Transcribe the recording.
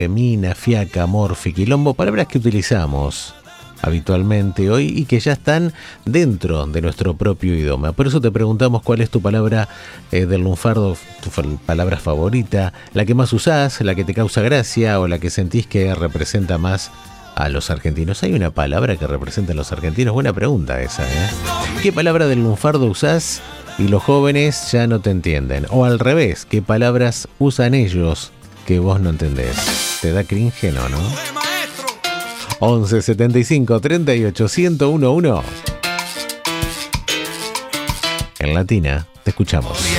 mina, fiaca, morfi, quilombo, palabras que utilizamos habitualmente hoy y que ya están dentro de nuestro propio idioma. Por eso te preguntamos cuál es tu palabra del lunfardo, tu palabra favorita, la que más usás, la que te causa gracia o la que sentís que representa más a los argentinos. ¿Hay una palabra que representa a los argentinos? Buena pregunta esa, ¿eh? ¿Qué palabra del lunfardo usás y los jóvenes ya no te entienden? O al revés, ¿qué palabras usan ellos que vos no entendés? ¿Te da cringe, no? 11 75 38 1011. En Latina, te escuchamos.